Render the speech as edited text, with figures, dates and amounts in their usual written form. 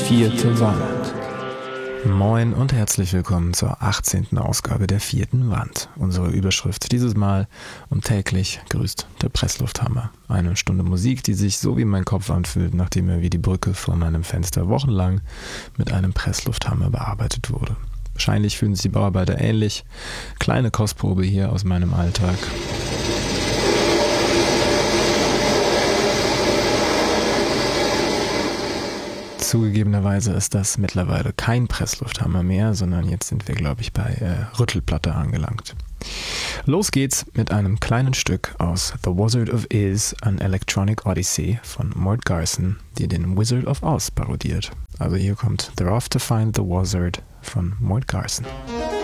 Vierte Wand. Moin und herzlich willkommen zur 18. Ausgabe der Vierten Wand. Unsere Überschrift dieses Mal: und täglich grüßt der Presslufthammer. Eine Stunde Musik, die sich so wie mein Kopf anfühlt, nachdem er wie die Brücke vor meinem Fenster wochenlang mit einem Presslufthammer bearbeitet wurde. Wahrscheinlich fühlen sich die Bauarbeiter ähnlich. Kleine Kostprobe hier aus meinem Alltag. Zugegebenerweise ist das mittlerweile kein Presslufthammer mehr, sondern jetzt sind wir, glaube ich, bei Rüttelplatte angelangt. Los geht's mit einem kleinen Stück aus The Wizard of Iz, an Electronic Odyssey von Mort Garson, die den Wizard of Oz parodiert. Also hier kommt They're Off to Find the Wizard von Mort Garson.